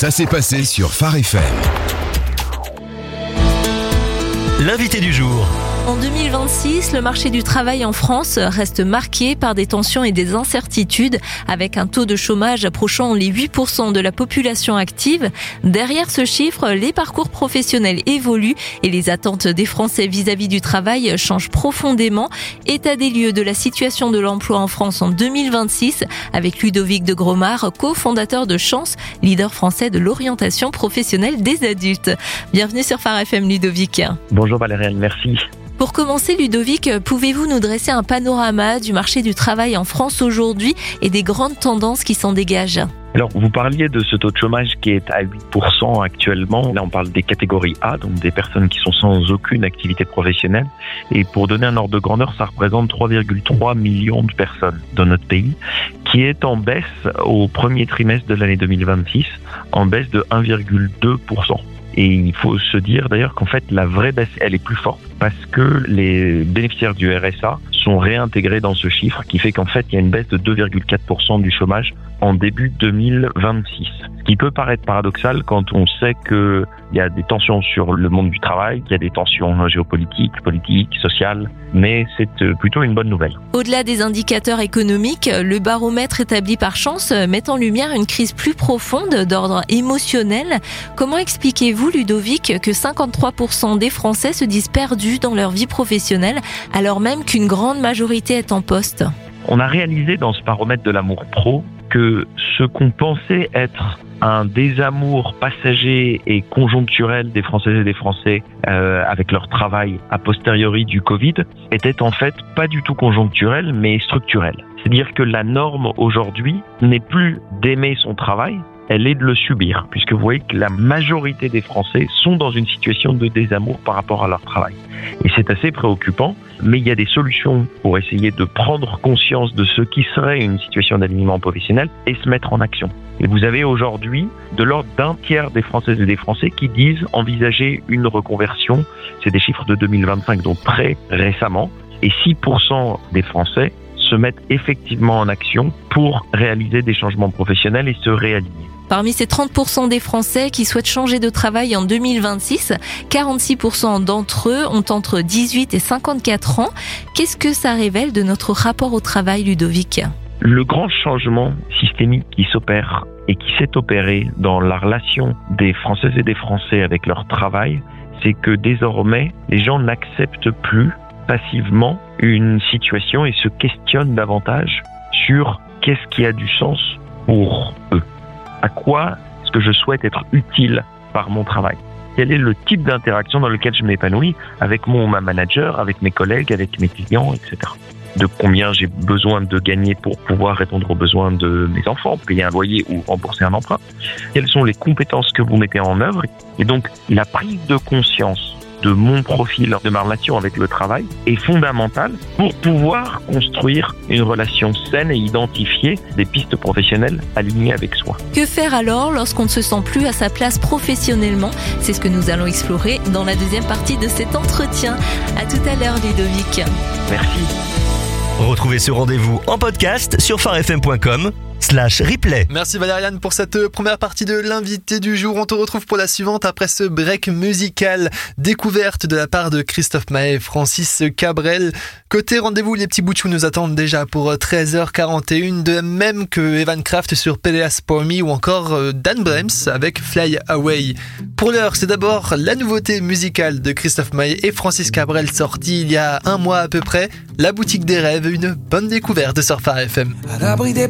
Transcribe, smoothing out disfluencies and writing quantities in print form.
Ça s'est passé sur Phare FM. L'invité du jour. En 2026, le marché du travail en France reste marqué par des tensions et des incertitudes, avec un taux de chômage approchant les 8% de la population active. Derrière ce chiffre, les parcours professionnels évoluent et les attentes des Français vis-à-vis du travail changent profondément. État des lieux de la situation de l'emploi en France en 2026, avec Ludovic de Gromard, cofondateur de Chance, leader français de l'orientation professionnelle des adultes. Bienvenue sur Phare FM, Ludovic. Bonjour Valériane, merci. Pour commencer, Ludovic, pouvez-vous nous dresser un panorama du marché du travail en France aujourd'hui et des grandes tendances qui s'en dégagent ? Alors, vous parliez de ce taux de chômage qui est à 8% actuellement. Là, on parle des catégories A, donc des personnes qui sont sans aucune activité professionnelle. Et pour donner un ordre de grandeur, ça représente 3,3 millions de personnes dans notre pays, qui est en baisse au premier trimestre de l'année 2026, en baisse de 1,2%. Et il faut se dire d'ailleurs qu'en fait, la vraie baisse, elle est plus forte parce que les bénéficiaires du RSA sont réintégrés dans ce chiffre qui fait qu'en fait, il y a une baisse de 2,4% du chômage en début 2026. Ce qui peut paraître paradoxal quand on sait qu'il y a des tensions sur le monde du travail, qu'il y a des tensions géopolitiques, politiques, sociales, mais c'est plutôt une bonne nouvelle. Au-delà des indicateurs économiques, le baromètre établi par Chance met en lumière une crise plus profonde d'ordre émotionnel. Comment expliquez-vous, Ludovic, que 53% des Français se disent perdus dans leur vie professionnelle, alors même qu'une grande majorité est en poste ? On a réalisé dans ce baromètre de l'amour pro que ce qu'on pensait être un désamour passager et conjoncturel des Françaises et des Français avec leur travail a posteriori du Covid était en fait pas du tout conjoncturel mais structurel. C'est-à-dire que la norme aujourd'hui n'est plus d'aimer son travail, elle est de le subir, puisque vous voyez que la majorité des Français sont dans une situation de désamour par rapport à leur travail. Et c'est assez préoccupant, mais il y a des solutions pour essayer de prendre conscience de ce qui serait une situation d'alignement professionnel et se mettre en action. Et vous avez aujourd'hui de l'ordre d'un tiers des Françaises et des Français qui disent envisager une reconversion. C'est des chiffres de 2025, donc très récemment. Et 6% des Français se mettent effectivement en action pour réaliser des changements professionnels et se réaligner. Parmi ces 30% des Français qui souhaitent changer de travail en 2026, 46% d'entre eux ont entre 18 et 54 ans. Qu'est-ce que ça révèle de notre rapport au travail, Ludovic ? Le grand changement systémique qui s'opère et qui s'est opéré dans la relation des Françaises et des Français avec leur travail, c'est que désormais, les gens n'acceptent plus passivement une situation et se questionnent davantage sur qu'est-ce qui a du sens pour eux. À quoi est-ce que je souhaite être utile par mon travail ? Quel est le type d'interaction dans lequel je m'épanouis avec ma manager, avec mes collègues, avec mes clients, etc. De combien j'ai besoin de gagner pour pouvoir répondre aux besoins de mes enfants, payer un loyer ou rembourser un emprunt. Quelles sont les compétences que vous mettez en œuvre ? Et donc, la prise de conscience de mon profil, de ma relation avec le travail est fondamentale pour pouvoir construire une relation saine et identifier des pistes professionnelles alignées avec soi. Que faire alors lorsqu'on ne se sent plus à sa place professionnellement ? C'est ce que nous allons explorer dans la deuxième partie de cet entretien. À tout à l'heure, Ludovic. Merci. Retrouvez ce rendez-vous en podcast sur pharefm.com/replay. Merci Valériane pour cette première partie de l'invité du jour. On te retrouve pour la suivante après ce break musical. Découverte de la part de Christophe Maé et Francis Cabrel. Côté rendez-vous, les petits boutchous nous attendent déjà pour 13h41, de même que Evan Kraft sur PDS For Me ou encore Dan Brems avec Fly Away. Pour l'heure, c'est d'abord la nouveauté musicale de Christophe Maé et Francis Cabrel sortie il y a un mois à peu près. La boutique des rêves, une bonne découverte sur Phare FM. À l'abri des